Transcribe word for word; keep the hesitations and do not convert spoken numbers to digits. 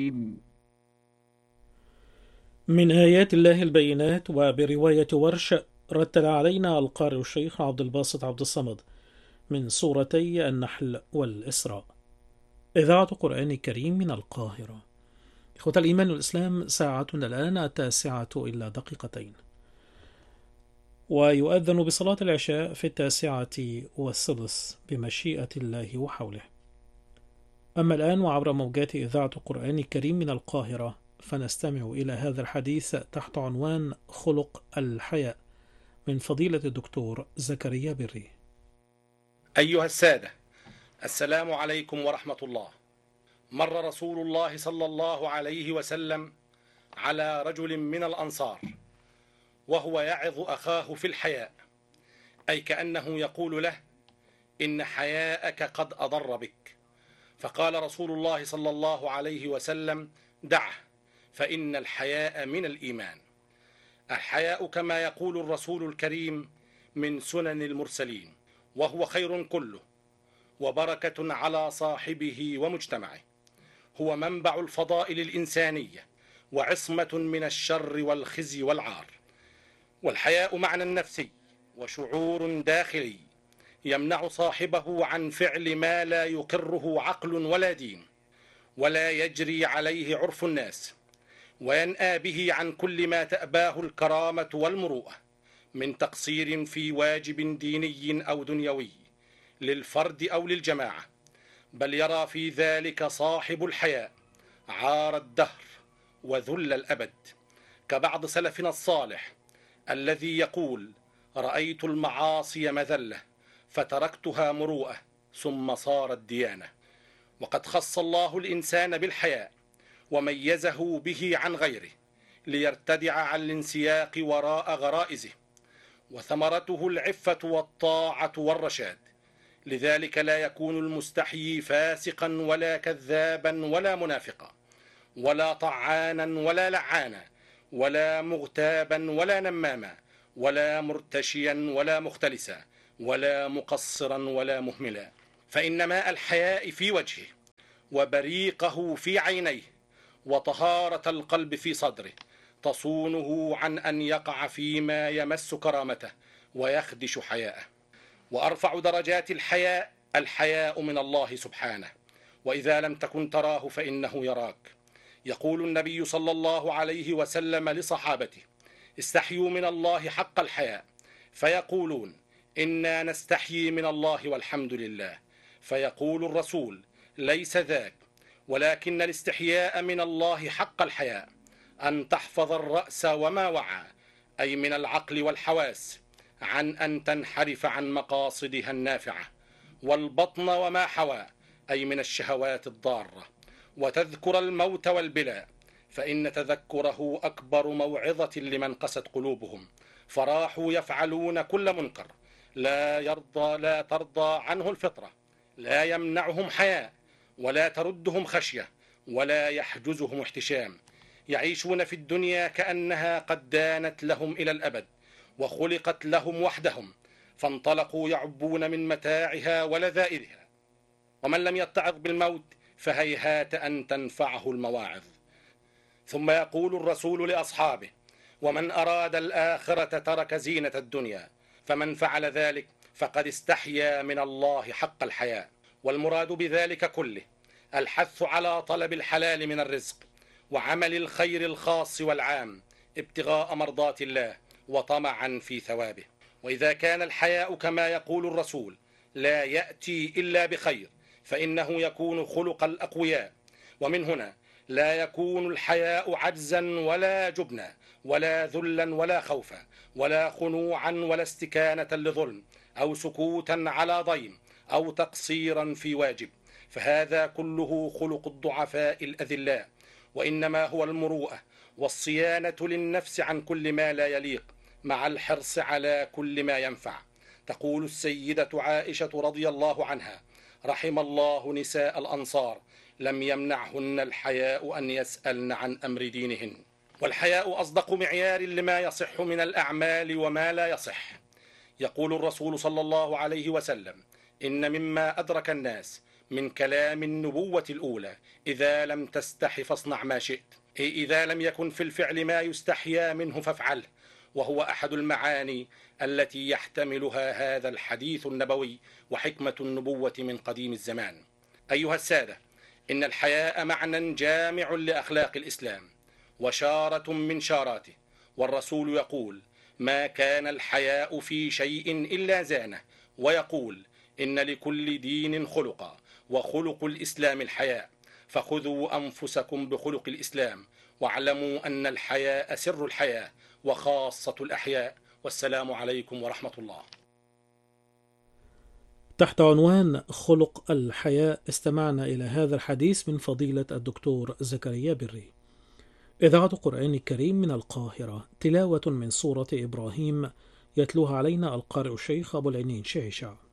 من آيات الله البينات. وبرواية ورش رتل علينا القارئ الشيخ عبد الباسط عبد الصمد من سورتي النحل والإسراء. إذاعة قرآن كريم من القاهرة. إخوة الإيمان والإسلام، ساعتنا الآن التاسعة إلا دقيقتين، ويؤذن بصلاة العشاء في التاسعة والثلث بمشيئة الله وحوله. أما الآن وعبر موجات إذاعة قرآن كريم من القاهرة، فنستمع إلى هذا الحديث تحت عنوان خلق الحياء من فضيلة الدكتور زكريا بري. أيها السادة، السلام عليكم ورحمة الله. مر رسول الله صلى الله عليه وسلم على رجل من الأنصار وهو يعظ أخاه في الحياء، أي كأنه يقول له: إن حياءك قد أضر بك. فقال رسول الله صلى الله عليه وسلم: دعه، فإن الحياء من الإيمان. الحياء كما يقول الرسول الكريم من سنن المرسلين، وهو خير كله وبركة على صاحبه ومجتمعه. هو منبع الفضائل الإنسانية وعصمة من الشر والخزي والعار. والحياء معنى نفسي وشعور داخلي يمنع صاحبه عن فعل ما لا يقره عقل ولا دين، ولا يجري عليه عرف الناس، وينأى به عن كل ما تأباه الكرامة والمروءة من تقصير في واجب ديني أو دنيوي للفرد أو للجماعة، بل يرى في ذلك صاحب الحياء عار الدهر وذل الأبد، كبعض سلفنا الصالح الذي يقول: رأيت المعاصي مذلة فتركتها مروءة ثم صارت ديانة. وقد خص الله الإنسان بالحياء وميزه به عن غيره ليرتدع عن الانسياق وراء غرائزه، وثمرته العفة والطاعة والرشاد. لذلك لا يكون المستحيي فاسقا ولا كذابا ولا منافقا ولا طعانا ولا لعانا ولا مغتابا ولا نماما ولا مرتشيا ولا مختلسا ولا مقصرا ولا مهملا، فإن ماء الحياء في وجهه وبريقه في عينيه وطهارة القلب في صدره تصونه عن أن يقع فيما يمس كرامته ويخدش حياءه. وأرفع درجات الحياء الحياء من الله سبحانه، وإذا لم تكن تراه فإنه يراك. يقول النبي صلى الله عليه وسلم لصحابته: استحيوا من الله حق الحياء، فيقولون: إنا نستحيي من الله والحمد لله. فيقول الرسول: ليس ذاك، ولكن الاستحياء من الله حق الحياء أن تحفظ الرأس وما وعى، أي من العقل والحواس، عن أن تنحرف عن مقاصدها النافعة، والبطن وما حوى، أي من الشهوات الضارة، وتذكر الموت والبلاء، فإن تذكره أكبر موعظة لمن قست قلوبهم، فراحوا يفعلون كل منكر لا يرضى لا ترضى عنه الفطرة، لا يمنعهم حياء ولا تردهم خشية ولا يحجزهم احتشام. يعيشون في الدنيا كأنها قد دانت لهم إلى الأبد وخلقت لهم وحدهم، فانطلقوا يعبون من متاعها ولذائذها. ومن لم يتعظ بالموت فهيهات أن تنفعه المواعظ. ثم يقول الرسول لأصحابه: ومن أراد الآخرة ترك زينة الدنيا، فمن فعل ذلك فقد استحيا من الله حق الحياء. والمراد بذلك كله الحث على طلب الحلال من الرزق وعمل الخير الخاص والعام ابتغاء مرضات الله وطمعا في ثوابه. وإذا كان الحياء كما يقول الرسول لا يأتي إلا بخير، فإنه يكون خلق الأقوياء. ومن هنا لا يكون الحياء عجزا ولا جبنا ولا ذلا ولا خوفا ولا خنوعا ولا استكانة لظلم أو سكوتا على ضيم أو تقصيرا في واجب، فهذا كله خلق الضعفاء الأذلاء، وإنما هو المروءة والصيانة للنفس عن كل ما لا يليق مع الحرص على كل ما ينفع. تقول السيدة عائشة رضي الله عنها: رحم الله نساء الأنصار لم يمنعهن الحياء أن يسألن عن أمر دينهن. والحياء أصدق معيار لما يصح من الأعمال وما لا يصح. يقول الرسول صلى الله عليه وسلم: إن مما أدرك الناس من كلام النبوة الأولى: إذا لم تستح فاصنع ما شئت، أي إذا لم يكن في الفعل ما يستحيا منه فافعله، وهو أحد المعاني التي يحتملها هذا الحديث النبوي وحكمة النبوة من قديم الزمان. أيها السادة، إن الحياء معنى جامع لأخلاق الإسلام وشارة من شاراته، والرسول يقول: ما كان الحياء في شيء إلا زانه، ويقول: إن لكل دين خلقا، وخلق الإسلام الحياء، فخذوا أنفسكم بخلق الإسلام، واعلموا أن الحياء سر الحياة وخاصة الأحياء. والسلام عليكم ورحمة الله. تحت عنوان خلق الحياء استمعنا إلى هذا الحديث من فضيلة الدكتور زكريا بري. إذاعة القرآن الكريم من القاهرة، تلاوة من سورة إبراهيم يتلوها علينا القارئ الشيخ أبو العينين شعشع.